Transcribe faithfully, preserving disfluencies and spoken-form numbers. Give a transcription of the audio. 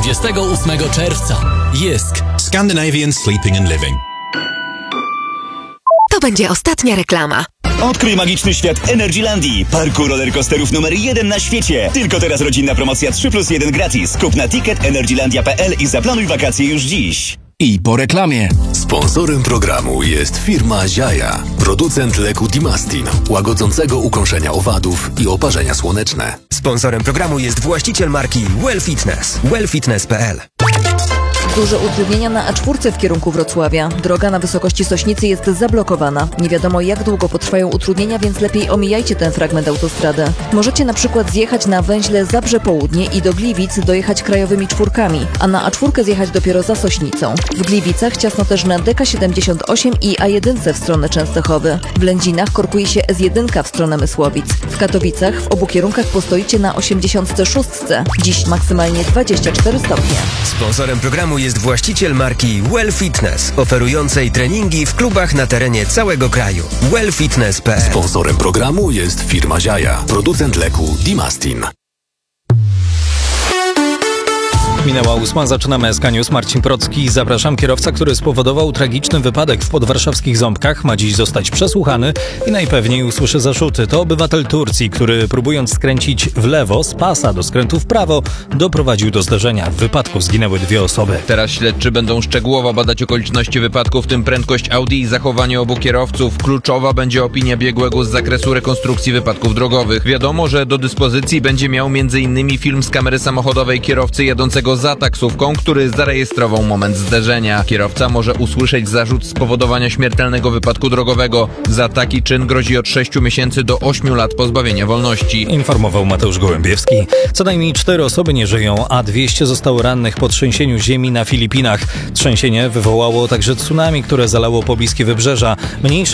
dwudziestego ósmego czerwca. Jysk. Scandinavian Sleeping and Living. To będzie ostatnia reklama. Odkryj magiczny świat Energylandii, parku rollercoasterów numer jeden na świecie. Tylko teraz rodzinna promocja trzy plus jeden gratis. Kup na ticket energylandia kropka p l i zaplanuj wakacje już dziś. I po reklamie. Sponsorem programu jest firma Ziaja, producent leku Dimastin, łagodzącego ukąszenia owadów i oparzenia słoneczne. Sponsorem programu jest właściciel marki Well Fitness, well fitness kropka p l. Duże utrudnienia na A cztery w kierunku Wrocławia. Droga na wysokości Sośnicy jest zablokowana. Nie wiadomo, jak długo potrwają utrudnienia, więc lepiej omijajcie ten fragment autostrady. Możecie na przykład zjechać na węźle Zabrze Południe i do Gliwic dojechać krajowymi czwórkami, a na A cztery zjechać dopiero za Sośnicą. W Gliwicach ciasno też na D K siedemdziesiąt osiem i A jeden w stronę Częstochowy. W Lędzinach korkuje się S jeden w stronę Mysłowic. W Katowicach w obu kierunkach postoicie na osiemdziesiątce szóstce. Dziś maksymalnie dwadzieścia cztery stopnie. Sponsorem programu jest właściciel marki Well Fitness, oferującej treningi w klubach na terenie całego kraju. well fitness kropka p l. Sponsorem programu jest firma Ziaja, producent leku Dimastin. Minęła ósma, zaczynamy S K News. Marcin Procki. Zapraszam. Kierowca, który spowodował tragiczny wypadek w podwarszawskich Ząbkach, ma dziś zostać przesłuchany i najpewniej usłyszy zarzuty. To obywatel Turcji, który próbując skręcić w lewo z pasa do skrętu w prawo, doprowadził do zdarzenia. W wypadku zginęły dwie osoby. Teraz śledczy będą szczegółowo badać okoliczności wypadku, w tym prędkość Audi i zachowanie obu kierowców. Kluczowa będzie opinia biegłego z zakresu rekonstrukcji wypadków drogowych. Wiadomo, że do dyspozycji będzie miał między innymi film z kamery samochodowej kierowcy jadącego za taksówką, który zarejestrował moment zderzenia. Kierowca może usłyszeć zarzut spowodowania śmiertelnego wypadku drogowego. Za taki czyn grozi od sześciu miesięcy do ośmiu lat pozbawienia wolności. Informował Mateusz Gołębiewski. Co najmniej cztery osoby nie żyją, a dwieście zostało rannych po trzęsieniu ziemi na Filipinach. Trzęsienie wywołało także tsunami, które zalało pobliskie wybrzeża. Mniejsze